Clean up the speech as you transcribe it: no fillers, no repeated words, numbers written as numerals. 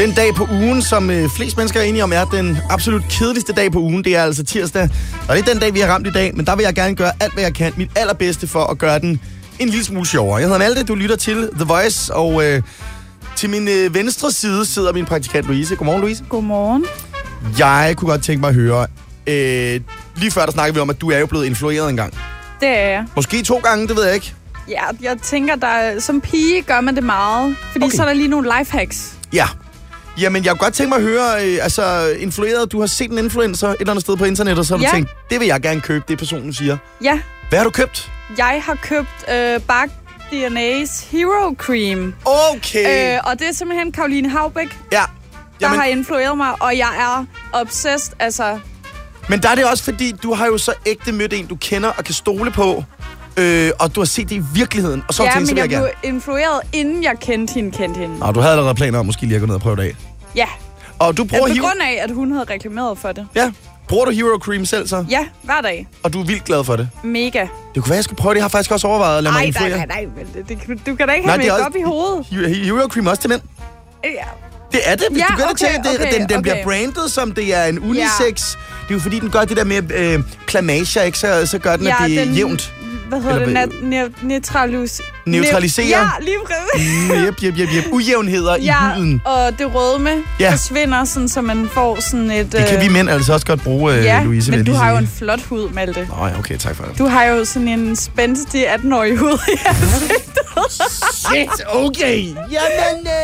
Den dag på ugen, som flest mennesker er enige om, er den absolut kedeligste dag på ugen. Det er altså tirsdag, og det er den dag, vi har ramt i dag. Men der vil jeg gerne gøre alt, hvad jeg kan. Mit allerbedste for at gøre den en lille smule sjovere. Jeg hedder Malte, du lytter til The Voice, og til min venstre side sidder min praktikant Louise. Godmorgen, Louise. Godmorgen. Jeg kunne godt tænke mig at høre, lige før der snakkede vi om, at du er jo blevet influeret en gang. Det er jeg. Måske 2 gange, det ved jeg ikke. Ja, jeg tænker, som pige gør man det meget, fordi så er der lige nogle lifehacks. Ja. Jamen, jeg kunne godt tænke mig at høre, influeret, du har set en influencer et eller andet sted på internettet, så har du tænkt, det vil jeg gerne købe, det personen siger. Ja. Hvad har du købt? Jeg har købt Bach DNA's Hero Cream. Okay. Og det er simpelthen Caroline Haubæk, der har influeret mig, og jeg er obsessed, altså. Men der er det også, fordi du har jo så ægte mødt en, du kender og kan stole på, og du har set det i virkeligheden. Og så tænkte, men jeg blev influeret, inden jeg kendte hende. Og du havde allerede planer om måske lige at gå ned og prøve det af. Ja. Og du bruger på grund af, at hun havde reklameret for det. Ja. Bruger du Hero Cream selv så? Ja, hver dag. Og du er vildt glad for det? Mega. Det kunne være, jeg skal prøve det. Jeg har faktisk også overvejet at lade mig influere. Nej, men du kan da ikke have make op i hovedet. Hero Cream også til mænd? Ja. Det er det, hvis du gør det til. Den bliver brandet, som det er en unisex. Det er jo fordi, den gør det der med plamager, ikke? Så gør den, at det er jævnt. Hvad hedder det? Neutraliserer? Ja, lige præcis. Jep. Ujævnheder i huden. Og det rødme forsvinder, sådan, så man får sådan et... Det kan vi mænd altså også godt bruge, Louise. Men du har jo en flot hud, Malte. Ja, okay, tak for det. Du har jo sådan en spændstig 18-årig hud i ansigtet. Shit, okay. Jamen...